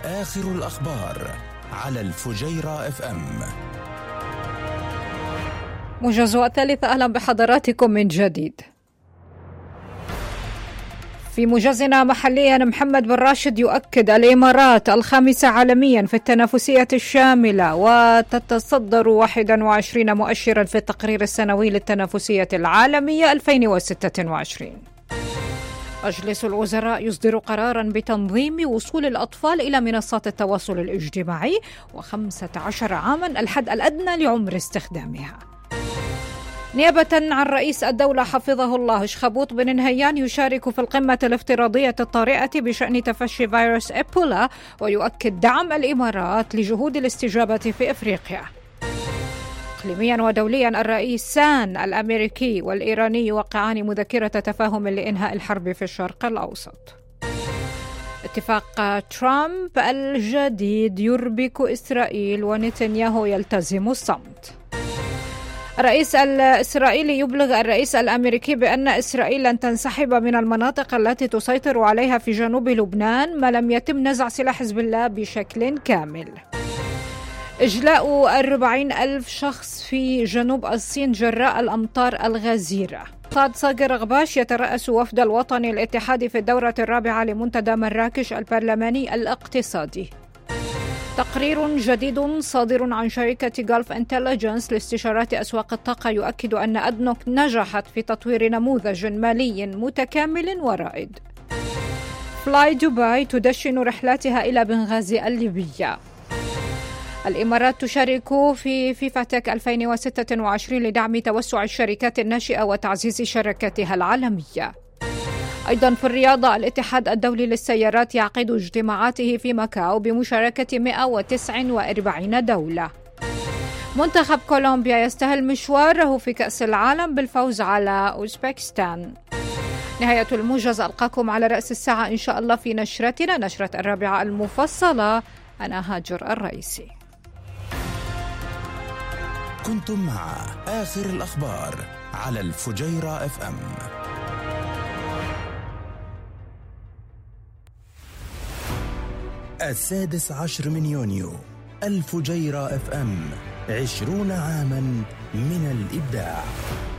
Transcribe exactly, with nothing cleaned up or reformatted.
آخر الأخبار على الفجيرة اف ام. موجز الثالثة، أهلا بحضراتكم من جديد. في موجزنا محليا، محمد بن راشد يؤكد الإمارات الخامسة عالميا في التنافسية الشاملة وتتصدر واحد وعشرين مؤشرا في التقرير السنوي للتنافسية العالمية ألفين وستة وعشرين. مجلس الوزراء يصدر قرارا بتنظيم وصول الأطفال إلى منصات التواصل الاجتماعي وخمسة عشر عاما الحد الأدنى لعمر استخدامها. نيابة عن رئيس الدولة حفظه الله، شخبوط بن نهيان يشارك في القمة الافتراضية الطارئة بشأن تفشي فيروس إيبولا ويؤكد دعم الإمارات لجهود الاستجابة في إفريقيا. إقليميا ودوليا، الرئيسان الأمريكي والإيراني يوقعان مذكرة تفاهم لإنهاء الحرب في الشرق الأوسط. اتفاق ترامب الجديد يربك إسرائيل ونتنياهو يلتزم الصمت. الرئيس الإسرائيلي يبلغ الرئيس الأمريكي بأن إسرائيل لن تنسحب من المناطق التي تسيطر عليها في جنوب لبنان ما لم يتم نزع سلاح حزب الله بشكل كامل. إجلاء أربعين ألف شخص في جنوب الصين جراء الأمطار الغزيرة. قاد صقر غباش يترأس وفد الوطني الاتحادي في الدورة الرابعة لمنتدى مراكش البرلماني الاقتصادي. تقرير جديد صادر عن شركة غولف انتليجنس لاستشارات أسواق الطاقة يؤكد أن أدنوك نجحت في تطوير نموذج مالي متكامل ورائد. فلاي دبي تدشن رحلاتها إلى بنغازي الليبية. الإمارات تشارك في فيفا تك ألفين وستة وعشرين لدعم توسع الشركات الناشئة وتعزيز شراكتها العالمية. أيضا في الرياضة، الاتحاد الدولي للسيارات يعقد اجتماعاته في ماكاو بمشاركة مئة وتسعة وأربعين دولة. منتخب كولومبيا يستهل مشواره في كأس العالم بالفوز على أوزبكستان. نهاية الموجز، ألقاكم على رأس الساعة إن شاء الله في نشرتنا، نشرة الرابعة المفصلة. أنا هاجر الرئيسي. كنتم مع آخر الأخبار على الفجيرة اف ام. السادس عشر من يونيو، الفجيرة اف ام، عشرون عاما من الإبداع.